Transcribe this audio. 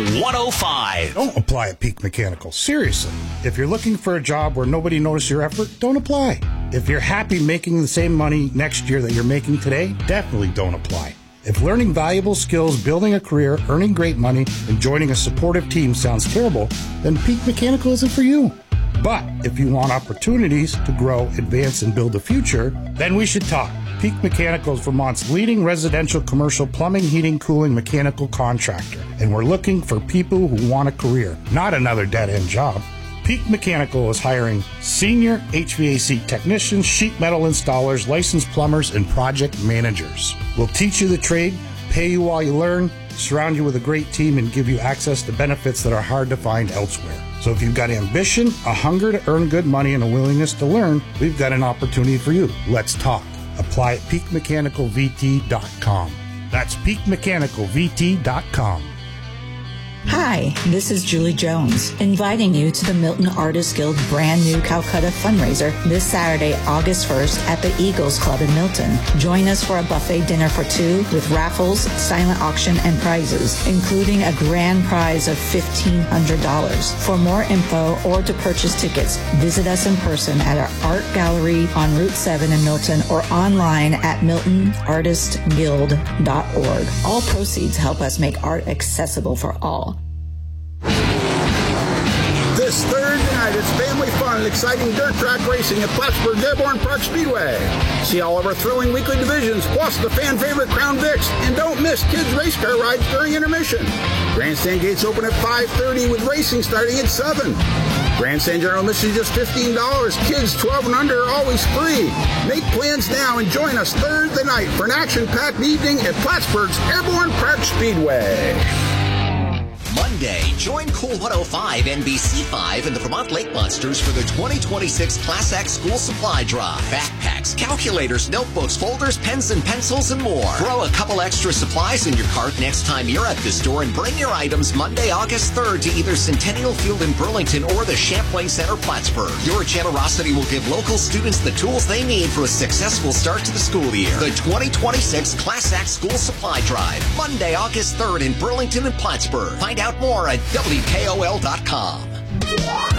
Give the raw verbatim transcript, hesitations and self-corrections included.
one oh five. Don't apply at Peak Mechanical. Seriously. If you're looking for a job where nobody noticed your effort, don't apply. If you're happy making the same money next year that you're making today, definitely don't apply. If learning valuable skills, building a career, earning great money, and joining a supportive team sounds terrible, then Peak Mechanical isn't for you. But if you want opportunities to grow, advance, and build a future, then we should talk. Peak Mechanical is Vermont's leading residential commercial plumbing, heating, cooling, mechanical contractor. And we're looking for people who want a career, not another dead-end job. Peak Mechanical is hiring senior H V A C technicians, sheet metal installers, licensed plumbers, and project managers. We'll teach you the trade, pay you while you learn, surround you with a great team, and give you access to benefits that are hard to find elsewhere. So if you've got ambition, a hunger to earn good money, and a willingness to learn, we've got an opportunity for you. Let's talk. Apply at peak mechanical v t dot com. That's peak mechanical v t dot com. Hi, this is Julie Jones, inviting you to the Milton Artists Guild brand new Calcutta fundraiser this Saturday, August first at the Eagles Club in Milton. Join us for a buffet dinner for two with raffles, silent auction, and prizes, including a grand prize of fifteen hundred dollars. For more info or to purchase tickets, visit us in person at our art gallery on Route seven in Milton or online at milton artist guild dot org. All proceeds help us make art accessible for all. This Thursday night, it's family fun and exciting dirt track racing at Plattsburgh Dearborn Park Speedway. See all of our thrilling weekly divisions, plus the fan favorite Crown Vics, and don't miss kids' race car rides during intermission. Grandstand gates open at five thirty with racing starting at seven. Grandstand general admission is just fifteen dollars. Kids twelve and under are always free. Make plans now and join us Thursday night for an action-packed evening at Plattsburgh's Dearborn Park Speedway. Monday, join Cool one oh five N B C five and the Vermont Lake Monsters for the twenty twenty-six Class Act School Supply Drive. Backpacks, calculators, notebooks, folders, pens and pencils, and more. Throw a couple extra supplies in your cart next time you're at the store and bring your items Monday, August third to either Centennial Field in Burlington or the Champlain Center, Plattsburgh. Your generosity will give local students the tools they need for a successful start to the school year. The twenty twenty-six Class Act School Supply Drive, Monday, August third in Burlington and Plattsburgh. Find out more at W K O L dot com.